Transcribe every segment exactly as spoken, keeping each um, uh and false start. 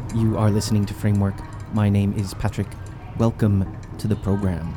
You are listening to Framework. My name is Patrick. Welcome to the program.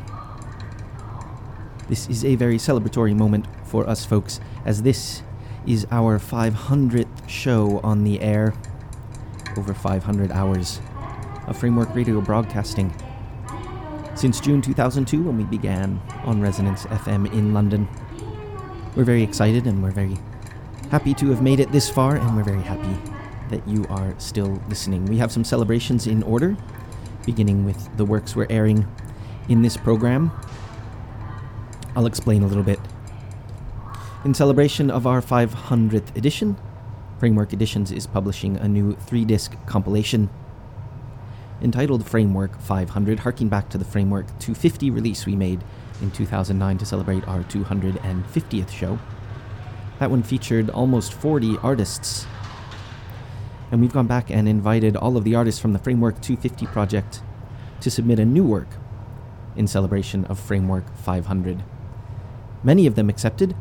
This is a very celebratory moment for us folks, as this is our five hundredth show on the air. Over five hundred hours of Framework Radio broadcasting since June two thousand two, when we began on Resonance F M in London. We're very excited and we're very happy to have made it this far, and we're very happy that you are still listening. We have some celebrations in order, beginning with the works we're airing in this program. I'll explain a little bit. In celebration of our five hundredth edition, Framework Editions is publishing a new three-disc compilation entitled Framework five hundred, harking back to the Framework two fifty release we made in two thousand nine to celebrate our two hundred fiftieth show. That one featured almost forty artists, and we've gone back and invited all of the artists from the Framework two fifty project to submit a new work in celebration of Framework five hundred. Many of them accepted,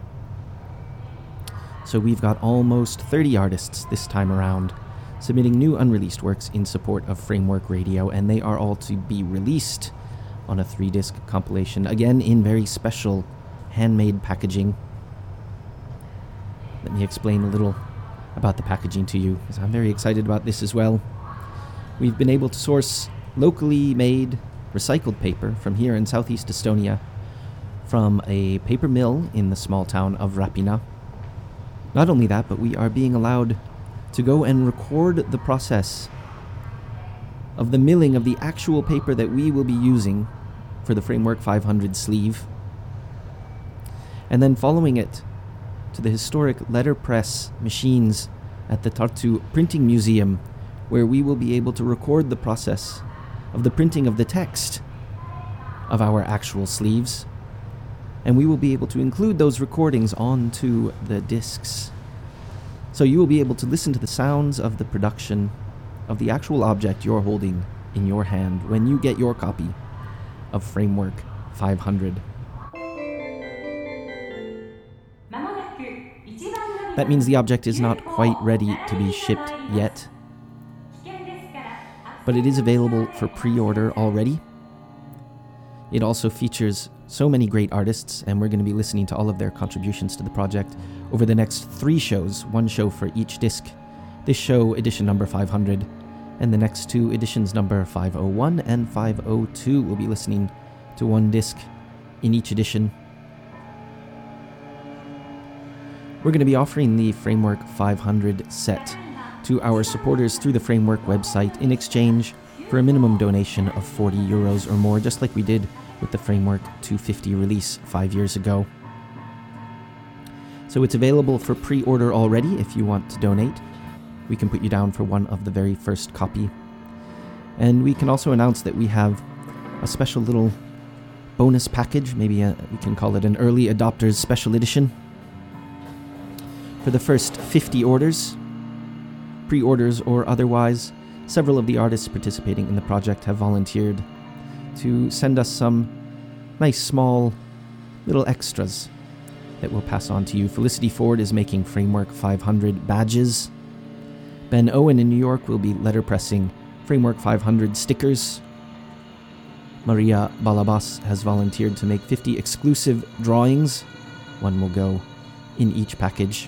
so we've got almost thirty artists this time around submitting new unreleased works in support of Framework Radio, and they are all to be released on a three-disc compilation, again in very special handmade packaging. Let me explain a little about the packaging to you, because I'm very excited about this as well. We've been able to source locally made recycled paper from here in southeast Estonia, from a paper mill in the small town of Rapina. Not only that, but we are being allowed to go and record the process of the milling of the actual paper that we will be using for the Framework five hundred sleeve, and then following it to the historic letterpress machines at the Tartu Printing Museum, where we will be able to record the process of the printing of the text of our actual sleeves, and we will be able to include those recordings onto the discs. So you will be able to listen to the sounds of the production of the actual object you're holding in your hand when you get your copy of Framework five hundred. That means the object is not quite ready to be shipped yet, but it is available for pre-order already. It also features so many great artists, and we're going to be listening to all of their contributions to the project over the next three shows, one show for each disc. This show, edition number five hundred, and the next two editions, number five oh one and five oh two. We'll be listening to one disc in each edition. We're going to be offering the Framework five hundred set to our supporters through the Framework website in exchange for a minimum donation of forty euros or more, just like we did with the Framework two fifty release five years ago. So it's available for pre-order already if you want to donate. We can put you down for one of the very first copy. And we can also announce that we have a special little bonus package, maybe a, we can call it an early adopters special edition. For the first fifty orders, pre-orders or otherwise, several of the artists participating in the project have volunteered to send us some nice small little extras that we'll pass on to you. Felicity Ford is making Framework five hundred badges. Ben Owen in New York will be letterpressing Framework five hundred stickers. Maria Balabas has volunteered to make fifty exclusive drawings. One will go in each package.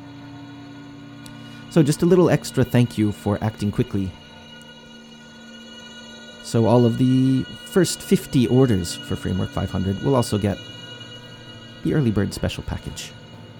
So just a little extra thank you for acting quickly. So all of the first fifty orders for Framework five hundred will also get the early bird special package.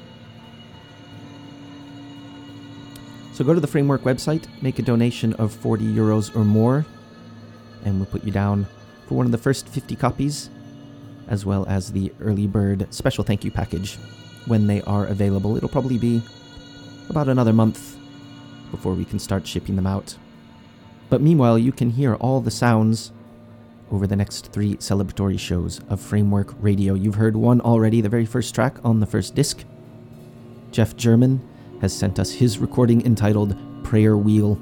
So go to the Framework website, make a donation of forty euros or more, and we'll put you down for one of the first fifty copies, as well as the early bird special thank you package when they are available. It'll probably be about another month before we can start shipping them out. But meanwhile, you can hear all the sounds over the next three celebratory shows of Framework Radio. You've heard one already, the very first track on the first disc. Jeff German has sent us his recording entitled Prayer Wheel.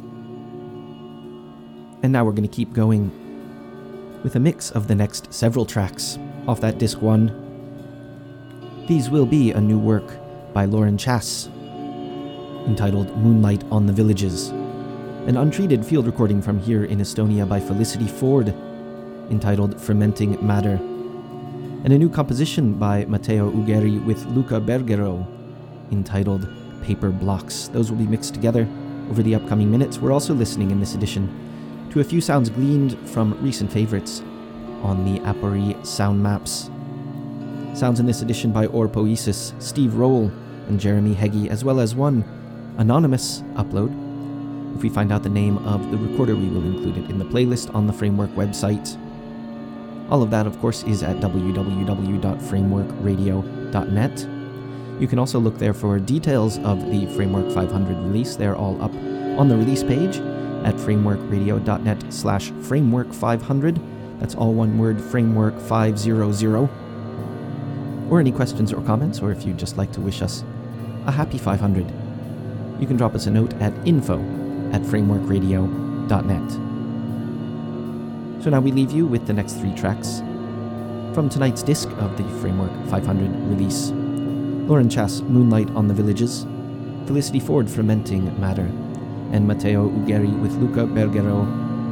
And now we're going to keep going with a mix of the next several tracks off that disc one. These will be a new work by Lauren Chass entitled Moonlight on the Villages. an untreated field recording from here in Estonia by Felicity Ford, entitled Fermenting Matter, and a new composition by Matteo Ugeri with Luca Bergero, entitled Paper Blocks. Those will be mixed together over the upcoming minutes. We're also listening in this edition to a few sounds gleaned from recent favorites on the Apori sound maps. Sounds in this edition by Orpoesis, Steve Rowell, and Jeremy Heggie, as well as one anonymous upload. If we find out the name of the recorder, we will include it in the playlist on the Framework website. All of that, of course, is at w w w dot framework radio dot net. You can also look there for details of the Framework five hundred release. They're all up on the release page at framework radio dot net slash framework five hundred. That's all one word, framework five hundred. Or any questions or comments, or if you'd just like to wish us a happy five hundred, you can drop us a note at info at framework radio dot net. So now we leave you with the next three tracks from tonight's disc of the Framework five hundred release. Lauren Chass, Moonlight on the Villages, Felicity Ford, Fermenting Matter, and Matteo Ugeri with Luca Bergero,